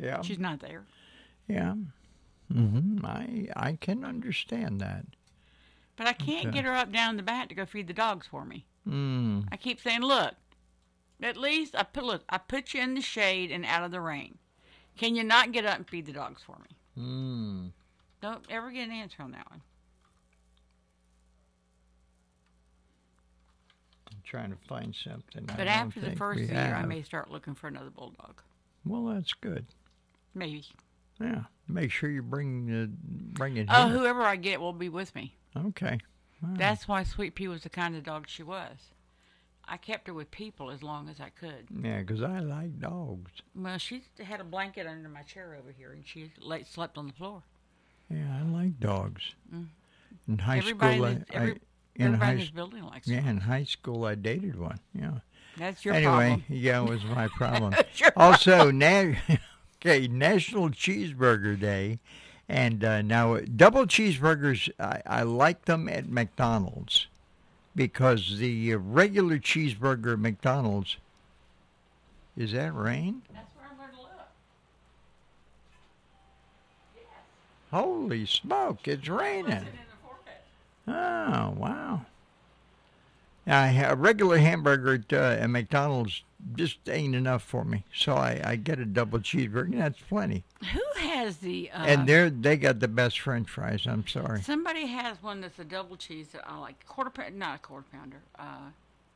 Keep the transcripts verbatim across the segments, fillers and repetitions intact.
Yeah. She's not there. Yeah. Mm-hmm. I I can understand that. But I can't Okay. get her up down in the back to go feed the dogs for me. Mm. I keep saying, look, at least I put look, I put you in the shade and out of the rain. Can you not get up and feed the dogs for me? Mm. Don't ever get an answer on that one. I'm trying to find something. I But don't after the think first we of the year, I have. may start looking for another bulldog. Well, that's good. Maybe. Yeah. Make sure you bring uh, bring it Oh, here. whoever I get will be with me. Okay. All right. That's why Sweet Pea was the kind of dog she was. I kept her with people as long as I could. Yeah, because I like dogs. Well, she had a blanket under my chair over here, and she lay, slept on the floor. Yeah, I like dogs. Mm. In high Everybody school, in I, this, every, I in everybody high in this s- building likes yeah, dogs. in high school I dated one. Yeah. That's your Anyway, problem. yeah, it was my problem. That's your Also, na- okay, National Cheeseburger Day, and uh, now double cheeseburgers. I, I like them at McDonald's because the regular cheeseburger at McDonald's. Is that rain? That's where I learned to look. Yes. Holy smoke! It's What's raining. in the forecast? Oh wow! I ha- a regular hamburger at, uh, at McDonald's just ain't enough for me, so I, I get a double cheeseburger. And that's plenty. Who has the? Uh, And they're they got the best French fries. I'm sorry. somebody has one that's a double cheese that I like. Quarter pound, not a quarter pounder. Uh,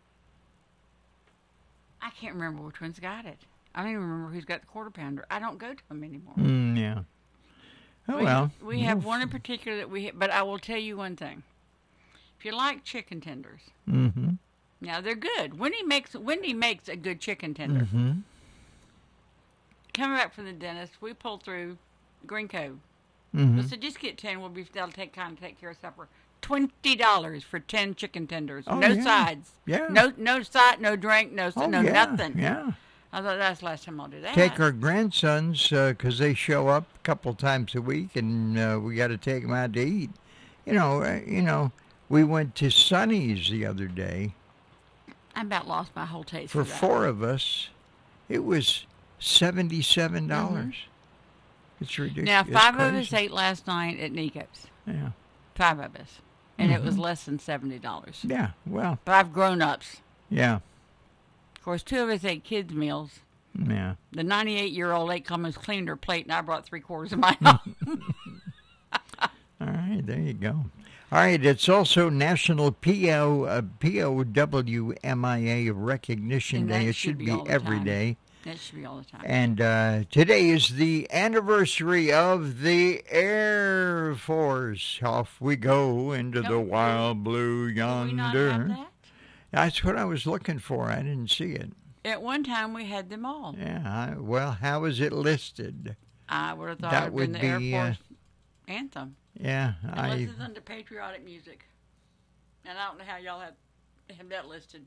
I can't remember which one's got it. I don't even remember who's got the quarter pounder. I don't go to them anymore. Mm, yeah. Oh we, well. we have one in particular that we. But I will tell you one thing. If you like chicken tenders, Mm-hmm. now they're good. Wendy makes Wendy makes a good chicken tender. Mm-hmm. Coming back from the dentist, we pulled through Green Cove. Mm-hmm. We said, just get ten. We'll be that'll take kind of take care of supper. Twenty dollars for ten chicken tenders. Oh, no yeah. sides. Yeah. No no side. No drink. No Oh, no yeah, nothing. Yeah. I thought that's the last time I'll do that. Take our grandsons because they show up a couple times a week, and uh, we got to take them out to eat. You know. Uh, you know. We went to Sonny's the other day. I about lost my whole taste For for that. four of us, it was seventy-seven dollars. It's ridiculous. Now It's five of us crazy. ate last night at Nico's. Yeah. Five of us, and it Mm-hmm. was less than seventy dollars. Yeah. Well. Five grown-ups. Yeah. Of course, two of us ate kids' meals. Yeah. The ninety-eight-year-old ate almost cleaned her plate, and I brought three quarters of mine home. All right. There you go. All right. It's also National P O uh, P O W M I A Recognition And Day. that It should should be be all the every time. day. That should be all the time. And uh, today is the anniversary of the Air Force. Off we go into the Don't- wild blue Do we not yonder. have that? That's what I was looking for. I didn't see it. At one time, we had them all. Yeah. I, well, how is it listed? I would have thought That it would been would the be, Air uh, Force anthem. Yeah. Unless I. it's under patriotic music. And I don't know how y'all have, have that listed.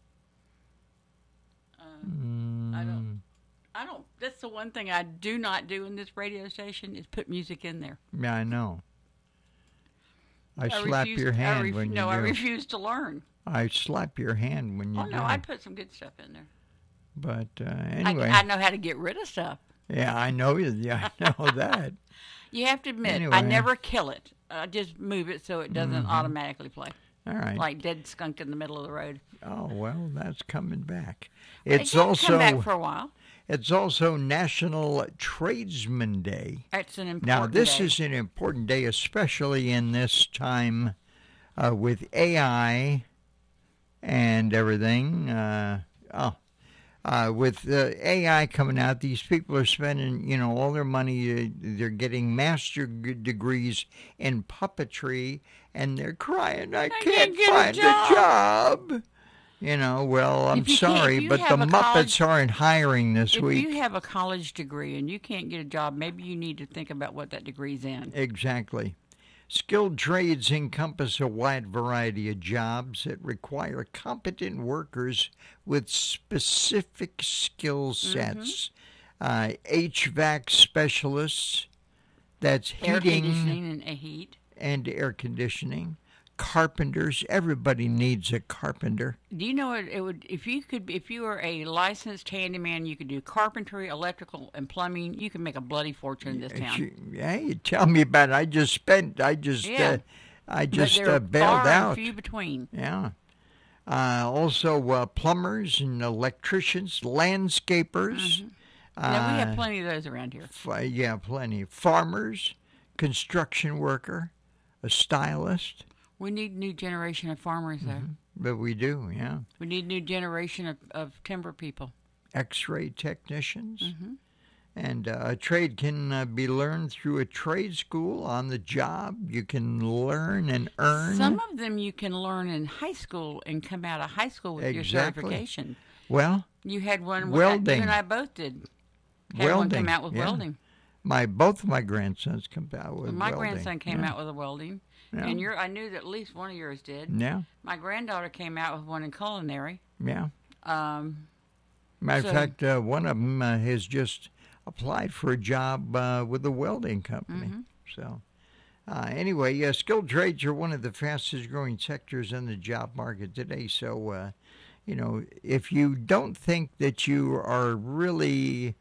Uh, I don't. I don't. That's the one thing I do not do in this radio station is put music in there. Yeah, I know. I, I slap refuse- your I hand ref- when you No, do. I refuse to learn. I slap your hand when you Oh do. no, I put some good stuff in there. But uh, I, anyway, I know how to get rid of stuff. yeah, I know you. Yeah, I know that. You have to admit, I Anyway. never kill it. I just move it so it doesn't Mm-hmm. automatically play. All right. Like dead skunk in the middle of the road. Oh well, that's coming back. It It's did also come back for a while. it's also National Tradesman Day. That's an important Now this day. is an important day, especially in this time uh, with A I and everything. Uh, oh, uh, with uh, A I coming out, these people are spending, you know, all their money. Uh, they're getting master g- degrees in puppetry, and they're crying, "I, can't, can't get a find job." a job." You know, well, I'm If you can't- if sorry, you but the have a Muppets college- aren't hiring this If week. you have a college degree and you can't get a job, maybe you need to think about what that degree's in. Exactly. Skilled trades encompass a wide variety of jobs that require competent workers with specific skill sets. Uh, H V A C specialists, that's Air heating conditioning and a heat. and air conditioning. carpenters. Everybody needs a carpenter. Do you know it, it would if you could if you were a licensed handyman, you could do carpentry, electrical, and plumbing. You could make a bloody fortune in this town. Yeah, you tell me about it. I just spent. I just. Yeah. Uh, I But just they're uh, bailed far and out. few between. Yeah. Uh, also, uh, plumbers and electricians, landscapers. Mm-hmm. Now, we uh, have plenty of those around here. F- yeah, plenty. Farmers, construction worker, a stylist. We need new generation of farmers, though. Mm-hmm. But we do, yeah. We need new generation of, of timber people. X-ray technicians. Mm-hmm. And uh, a trade can uh, be learned through a trade school on the job. You can learn and earn. Some of them you can learn in high school and come out of high school with your Exactly. certification. Well, You had one. Welding. You and I both did. Had welding. one come out with yeah. welding. My both of my grandsons come out with My welding. grandson came yeah. out with a welding, Yeah. and your I knew that at least one of yours did. Yeah, My granddaughter came out with one in culinary. yeah. Um, Matter So- of fact, uh, one of them uh, has just applied for a job uh, with a welding company. Mm-hmm. So, uh, anyway, yeah, skilled trades are one of the fastest growing sectors in the job market today. So, uh, you know, if you don't think that you are really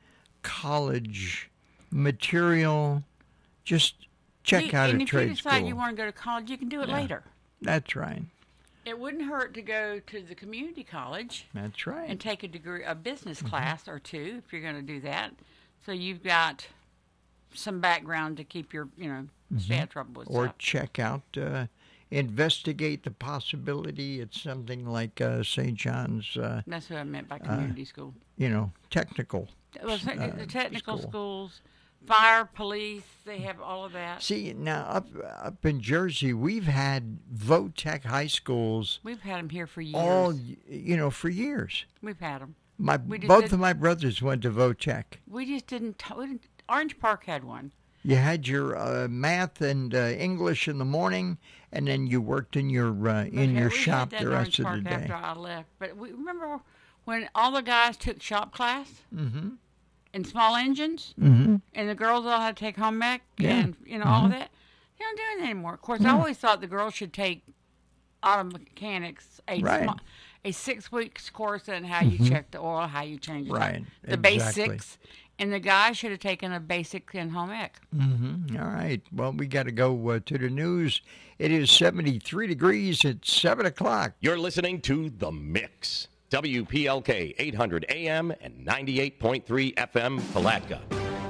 college material, just check you- out and a if trade you decide school. you want to go to college, you can do it Yeah. later. That's right. It wouldn't hurt to go to the community college That's right. and take a degree, a business Mm-hmm. class or two, if you're going to do that. So you've got some background to keep your, you know, stay out of trouble with Mm-hmm. or stuff. check out, uh, investigate the possibility. It's something like uh, Saint John's, uh, That's what I meant by community school. you know, technical. Well, the uh, the technical school. schools, fire, police, they have all of that. See, now up up in Jersey, we've had Votech high schools We've had them here for years. all, you know, for years. We've had them. My We just both did- of my brothers went to Votech. We just didn't, t- we didn't. Orange Park had one. You had your uh, math and uh, English in the morning, and then you worked in your uh, in But your we had shop that the in rest Orange of Park the day. after I left. But we remember when all the guys took shop class Mm-hmm. in small engines, Mm-hmm. and the girls all had to take home ec Yeah. and you know all of that. They don't do it anymore. Of course, I always thought the girls should take auto mechanics, a Right. sma- a six weeks course on how you check the oil, how you change the Right, the exactly. basics, and the guys should have taken a basic in home ec. Mm-hmm. All right. Well, we got to go uh, to the news. It is seventy-three degrees at seven o'clock. You're listening to The Mix. W P L K eight hundred A M and ninety-eight point three F M Palatka.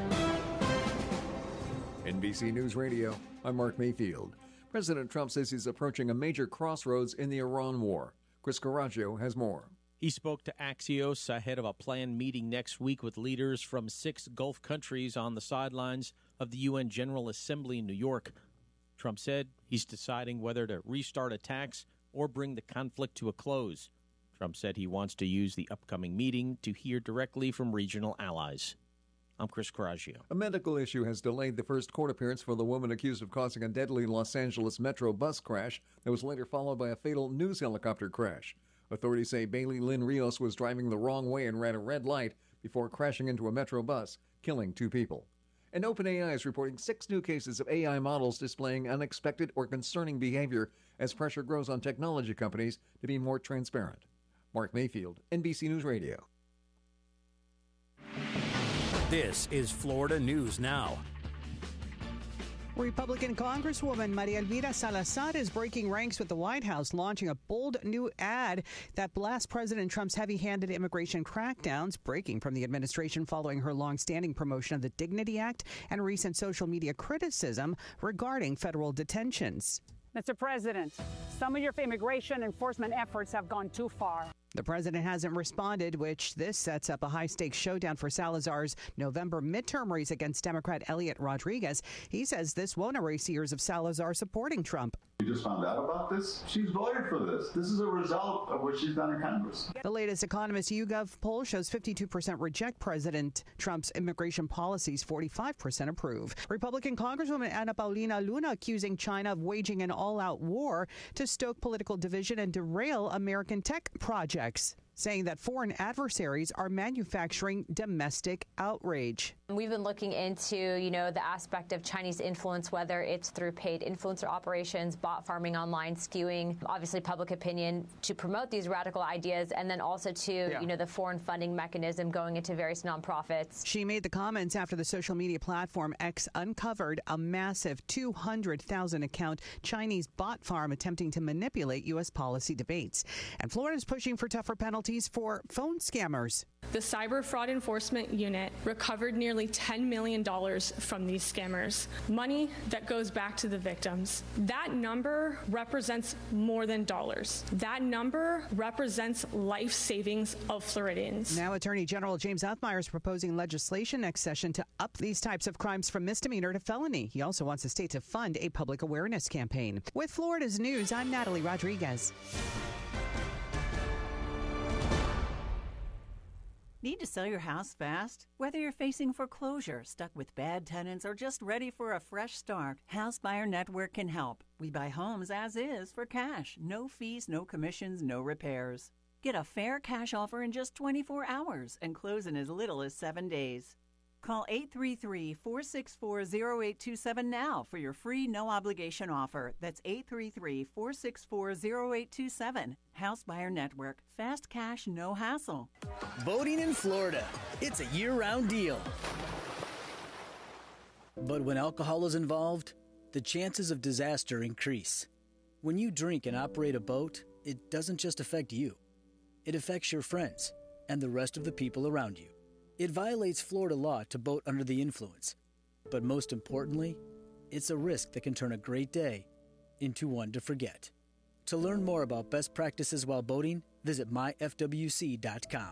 N B C News Radio, I'm Mark Mayfield. President Trump says he's approaching a major crossroads in the Iran war. Chris Carraggio has more. He spoke to Axios ahead of a planned meeting next week with leaders from six Gulf countries on the sidelines of the U N General Assembly in New York. Trump said he's deciding whether to restart attacks or bring the conflict to a close. Trump said he wants to use the upcoming meeting to hear directly from regional allies. I'm Chris Carraggio. A medical issue has delayed the first court appearance for the woman accused of causing a deadly Los Angeles metro bus crash that was later followed by a fatal news helicopter crash. Authorities say Bailey Lynn Rios was driving the wrong way and ran a red light before crashing into a metro bus, killing two people. And OpenAI is reporting six new cases of A I models displaying unexpected or concerning behavior as pressure grows on technology companies to be more transparent. Mark Mayfield, N B C News Radio. This is Florida News Now. Republican Congresswoman Maria Elvira Salazar is breaking ranks with the White House, launching a bold new ad that blasts President Trump's heavy-handed immigration crackdowns, breaking from the administration following her long-standing promotion of the Dignity Act and recent social media criticism regarding federal detentions. Mister President, some of your immigration enforcement efforts have gone too far. The president hasn't responded, which this sets up a high-stakes showdown for Salazar's November midterm race against Democrat Elliot Rodriguez. He says this won't erase years of Salazar supporting Trump. You just found out about this? She's voted for this. This is a result of what she's done in Congress. The latest Economist YouGov poll shows fifty-two percent reject President Trump's immigration policies, forty-five percent approve. Republican Congresswoman Ana Paulina Luna accusing China of waging an all-out war to stoke political division and derail American tech projects. saying that foreign adversaries are manufacturing domestic outrage. We've been looking into, you know, the aspect of Chinese influence, whether it's through paid influencer operations, bot farming online, skewing, obviously public opinion to promote these radical ideas, and then also to, yeah. you know, the foreign funding mechanism going into various nonprofits. She made the comments after the social media platform X uncovered a massive two hundred thousand account Chinese bot farm attempting to manipulate U S policy debates. And Florida is pushing for tougher penalties for phone scammers. The Cyber Fraud Enforcement Unit recovered nearly ten million dollars from these scammers, money that goes back to the victims. That number represents more than dollars. That number represents life savings of Floridians. Now, Attorney General James Othmeier is proposing legislation next session to up these types of crimes from misdemeanor to felony. He also wants the state to fund a public awareness campaign. With Florida's news, I'm Natalie Rodriguez. Need to sell your house fast? Whether you're facing foreclosure, stuck with bad tenants, or just ready for a fresh start, House Buyer Network can help. We buy homes as is for cash. No fees, no commissions, no repairs. Get a fair cash offer in just twenty-four hours and close in as little as seven days. Call eight three three, four six four, zero eight two seven now for your free no-obligation offer. That's eight three three, four six four, zero eight two seven. House Buyer Network. Fast cash, no hassle. Boating in Florida. It's a year-round deal. But when alcohol is involved, the chances of disaster increase. When you drink and operate a boat, it doesn't just affect you. It affects your friends and the rest of the people around you. It violates Florida law to boat under the influence. But most importantly, it's a risk that can turn a great day into one to forget. To learn more about best practices while boating, visit my f w c dot com.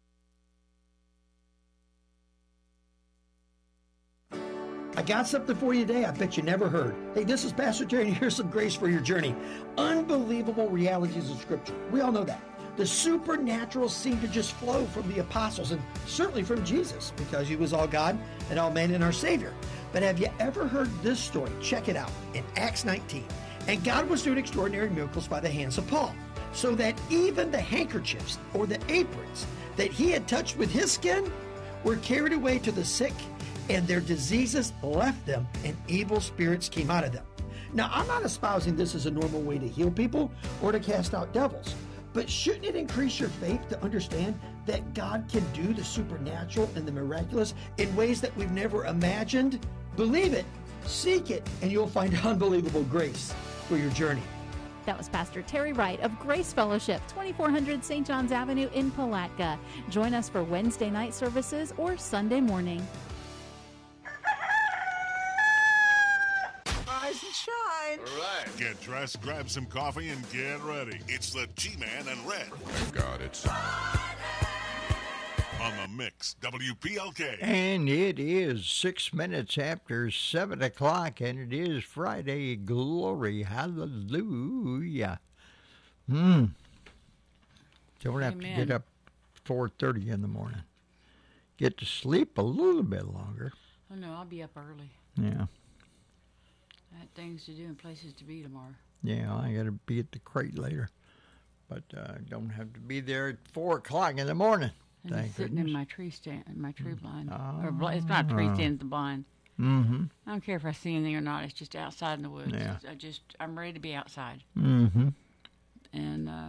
I got something for you today I bet you never heard. Hey, this is Pastor Terry, and here's some grace for your journey. Unbelievable realities of Scripture. We all know that. The supernatural seemed to just flow from the apostles and certainly from Jesus because he was all God and all man and our Savior. But have you ever heard this story? Check it out in Acts nineteen. And God was doing extraordinary miracles by the hands of Paul, so that even the handkerchiefs or the aprons that he had touched with his skin were carried away to the sick, and their diseases left them, and evil spirits came out of them. Now, I'm not espousing this as a normal way to heal people or to cast out devils. But shouldn't it increase your faith to understand that God can do the supernatural and the miraculous in ways that we've never imagined? Believe it, seek it, and you'll find unbelievable grace for your journey. That was Pastor Terry Wright of Grace Fellowship, twenty-four hundred Saint John's Avenue in Palatka. Join us for Wednesday night services or Sunday morning. Rise and shine. All right. Get dressed, grab some coffee, and get ready. It's the G-Man and Red. Thank God it's on the Mix, W P L K. And it is six minutes after seven o'clock, and it is Friday. Glory, hallelujah. Hmm. Don't have Amen. to get up four thirty in the morning. Get to sleep a little bit longer. Oh, no, I'll be up early. Yeah. I had things to do and places to be tomorrow. Yeah, I got to be at the crate later. But I uh, don't have to be there at four o'clock in the morning. And Thank it's sitting goodness. in my tree stand, in my tree blind. Oh. Or bl- it's not a tree stand, it's a blind. Mm-hmm. I don't care if I see anything or not. It's just outside in the woods. Yeah. I just, I'm ready to be outside. Mm-hmm. And uh,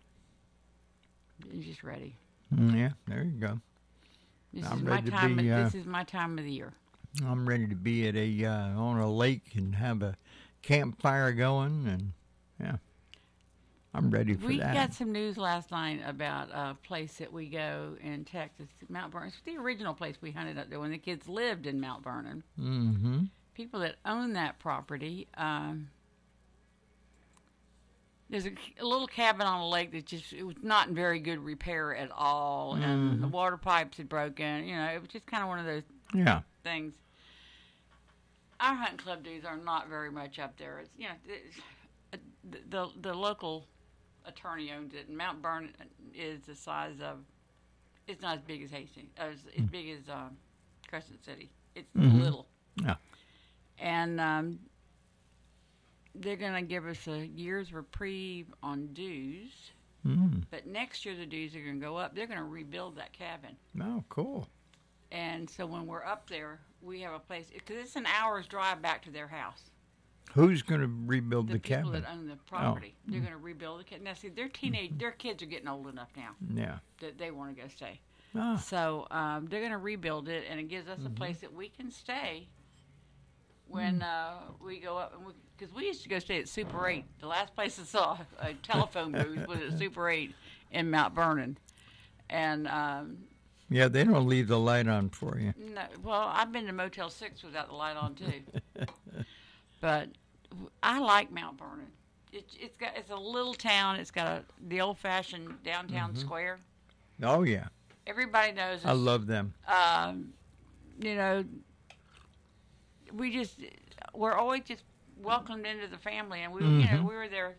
just ready. Yeah, there you go. This I'm is my ready to time. be, of, uh, this is my time of the year. I'm ready to be at a uh, on a lake and have a campfire going, and yeah, I'm ready for We that. got some news last night about a place that we go in Texas, Mount Vernon. It's the original place we hunted up there when the kids lived in Mount Vernon. Mm-hmm. People that own that property. Um, there's a, a little cabin on a lake that just it was not in very good repair at all, and the water pipes had broken. You know, it was just kind of one of those Yeah. things. Our hunting club dudes are not very much up there. It's you know, it's, uh, the, the the local attorney owns it, and Mount Vernon is the size of. It's not as big as Hastings. Uh, as, as big as uh, Crescent City. It's Mhm. little. Yeah. And um, they're going to give us a year's reprieve on dues. Mm. But next year the dudes are going to go up. They're going to rebuild that cabin. Oh, cool. And so when we're up there, we have a place, because it's an hour's drive back to their house. Who's going to rebuild The, the, people cabin? that own the property. Oh. They're going to rebuild the cabin. Now, see, their teenage, their kids are getting old enough now Yeah. that they want to go stay. Ah. So um, they're going to rebuild it, and it gives us a place that we can stay when uh, we go up. Because we, we used to go stay at Super eight. The last place I saw a telephone booth was at Super eight in Mount Vernon. And um, Yeah, they don't leave the light on for you. no, well, I've been to Motel six without the light on too. But I like Mount Vernon. It, it's got it's a little town. It's got a, the old-fashioned downtown Mhm. square. Oh, yeah. Everybody knows us. I love them. Um, you know, we just we're always just welcomed into the family, and we you know Mhm. we were there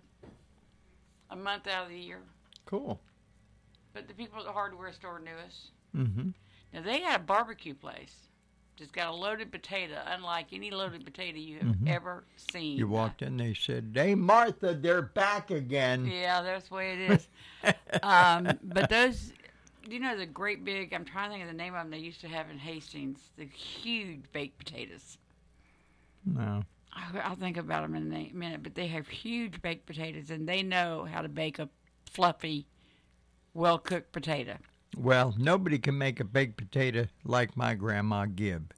a month out of the year. Cool. But the people at the hardware store knew us. Mm-hmm. Now they had a barbecue place. Just got a loaded potato, unlike any loaded potato you have Mhm. ever seen. You walked in, they said, "Hey, Martha, they're back again." Yeah, that's the way it is. um, but those, you know, the great big, I'm trying to think of the name of them they used to have in Hastings, the huge baked potatoes. No. I- I'll think about them in a minute, but they have huge baked potatoes, and they know how to bake a fluffy, well-cooked potato. Well, nobody can make a baked potato like my grandma Gibb.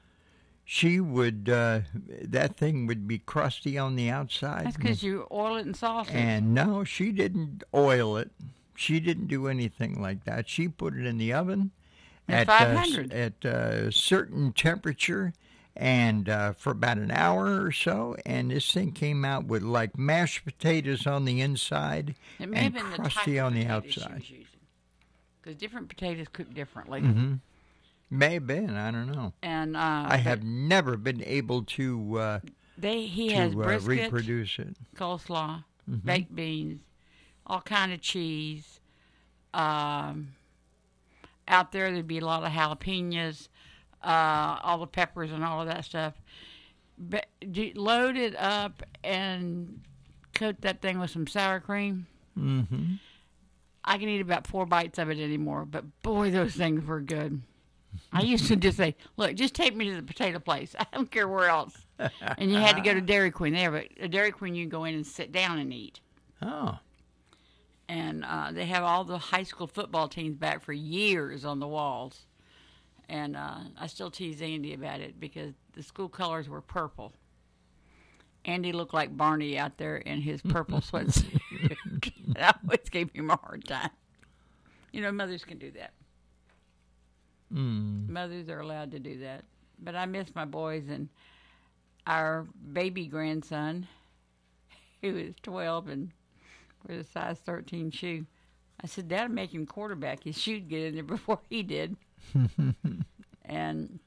She would, uh, that thing would be crusty on the outside. That's because you oil it in sausage. And no, she didn't oil it. She didn't do anything like that. She put it in the oven At at uh, five hundred. at a certain temperature, and uh, for about an hour or so, and this thing came out with like mashed potatoes on the inside It may and have been the crusty type of on the potatoes she outside. was using. Because different potatoes cook differently. Mm-hmm. May have been. I don't know. And uh, I have never been able to uh, They he to has uh, brisket, reproduce it. coleslaw, Mhm. baked beans, all kind of cheese. Um, out there, there'd be a lot of jalapenos, uh, all the peppers and all of that stuff. But do, load it up and coat that thing with some sour cream. Mm-hmm. I can eat about four bites of it anymore, but boy, those things were good. I used to just say, look, just take me to the potato place. I don't care where else. And you had to go to Dairy Queen. They have a, a Dairy Queen you can go in and sit down and eat. Oh. And uh, they have all the high school football teams back for years on the walls. And uh, I still tease Andy about it because the school colors were purple. Andy looked like Barney out there in his purple sweatsuit. I always gave him a hard time. You know, mothers can do that. Mm. Mothers are allowed to do that. But I miss my boys, and our baby grandson, who is twelve and wears a size thirteen shoe. I said, Dad'd make him quarterback. His shoe'd get in there before he did. And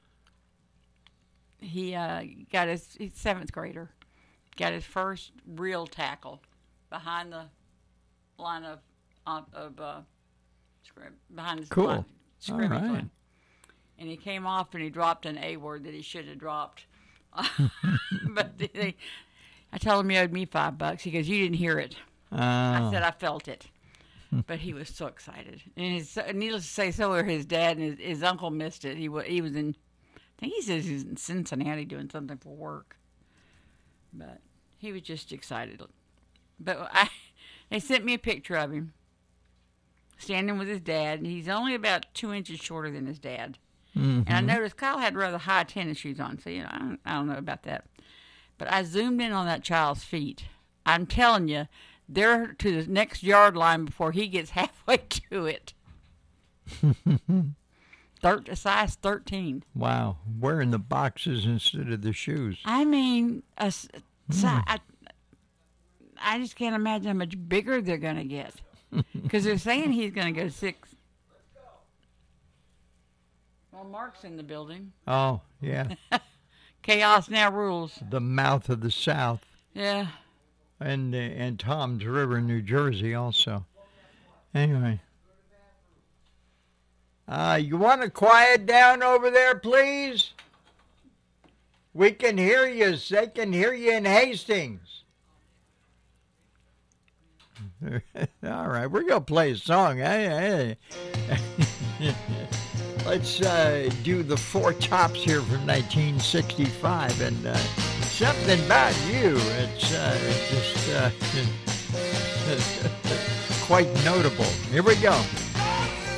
he uh, got his, he's seventh grader, got his first real tackle behind the line of, of, of uh, scrim, behind the Cool. line, All scrimmage right. line. And he came off and he dropped an A word that he should have dropped. But they, I told him he owed me five bucks. He goes, you didn't hear it. I Oh. said, I felt it. But he was so excited. And his, needless to say, so were his dad, and his, his uncle missed it. He, wa- he was in, I think he says he's in Cincinnati doing something for work. But he was just excited. But I, they sent me a picture of him standing with his dad, and he's only about two inches shorter than his dad. Mhm. And I noticed Kyle had rather high tennis shoes on, so you know I don't, I don't know about that. But I zoomed in on that child's feet. I'm telling you, they're to the next yard line before he gets halfway to it. Thir- size thirteen. Wow. Wearing the boxes instead of the shoes. I mean, a, s- si- I, I just can't imagine how much bigger they're going to get. Because they're saying he's going to go six. Well, Mark's in the building. Oh, yeah. Chaos now rules. The mouth of the South. Yeah. And, uh, and Tom's River, New Jersey also. Anyway. Uh, you want to quiet down over there, please? We can hear you. They can hear you in Hastings. All right, we're going to play a song. Hey, hey. Let's uh, do the Four Tops here from nineteen sixty-five, and uh, Something About You. It's uh, just uh, quite notable. Here we go.